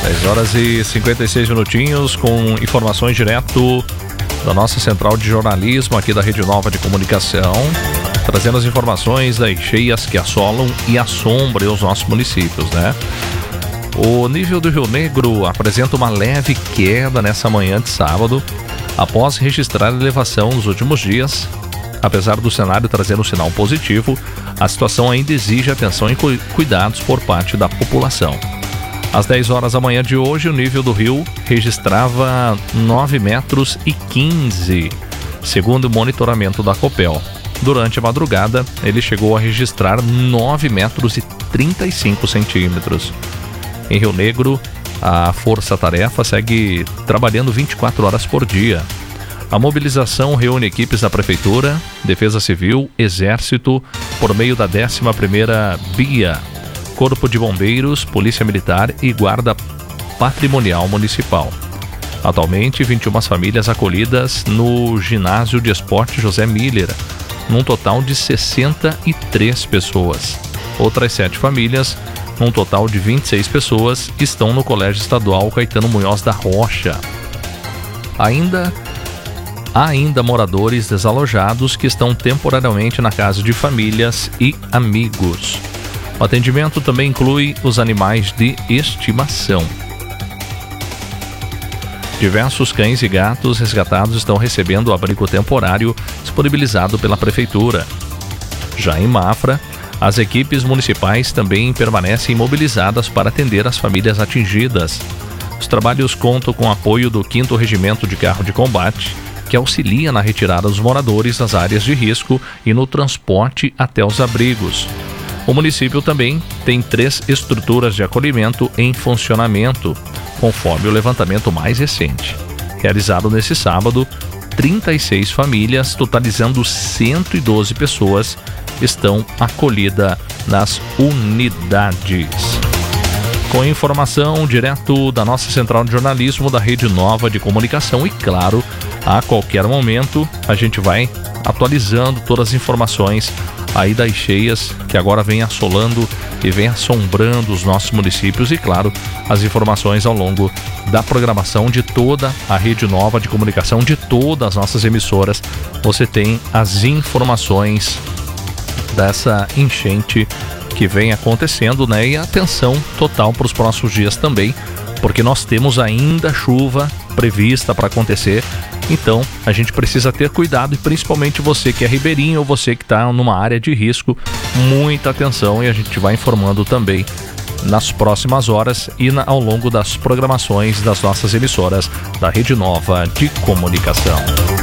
10 horas e 56 minutinhos, com informações direto da nossa central de jornalismo aqui da Rede Nova de Comunicação, trazendo as informações das cheias que assolam e assombram os nossos municípios, né? O nível do Rio Negro apresenta uma leve queda nessa manhã de sábado, após registrar elevação nos últimos dias. Apesar do cenário trazer um sinal positivo, a situação ainda exige atenção e cuidados por parte da população. Às 10 horas da manhã de hoje, o nível do rio registrava 9,15 metros, segundo o monitoramento da Copel. Durante a madrugada, ele chegou a registrar 9,35 metros. Em Rio Negro, a força-tarefa segue trabalhando 24 horas por dia. A mobilização reúne equipes da Prefeitura, Defesa Civil, Exército, por meio da 11ª BIA, Corpo de Bombeiros, Polícia Militar e Guarda Patrimonial Municipal. Atualmente, 21 famílias acolhidas no Ginásio de Esporte José Miller, num total de 63 pessoas. Outras 7 famílias, num total de 26 pessoas, estão no Colégio Estadual Caetano Munhoz da Rocha. Há ainda moradores desalojados que estão temporariamente na casa de famílias e amigos. O atendimento também inclui os animais de estimação. Diversos cães e gatos resgatados estão recebendo o abrigo temporário disponibilizado pela Prefeitura. Já em Mafra, as equipes municipais também permanecem mobilizadas para atender as famílias atingidas. Os trabalhos contam com o apoio do 5º Regimento de Carro de Combate, que auxilia na retirada dos moradores das áreas de risco e no transporte até os abrigos. O município também tem 3 estruturas de acolhimento em funcionamento, conforme o levantamento mais recente. Realizado nesse sábado, 36 famílias, totalizando 112 pessoas, estão acolhidas nas unidades. Com informação direto da nossa central de jornalismo da Rede Nova de Comunicação e, claro, a qualquer momento a gente vai atualizando todas as informações aí das cheias que agora vem assolando e vem assombrando os nossos municípios e, claro, as informações ao longo da programação de toda a Rede Nova de Comunicação, de todas as nossas emissoras. Você tem as informações dessa enchente que vem acontecendo, né? E atenção total para os próximos dias também, porque nós temos ainda chuva prevista para acontecer. Então, a gente precisa ter cuidado e principalmente você que é ribeirinho ou você que está numa área de risco, muita atenção, e a gente vai informando também nas próximas horas e ao longo das programações das nossas emissoras da Rede Nova de Comunicação.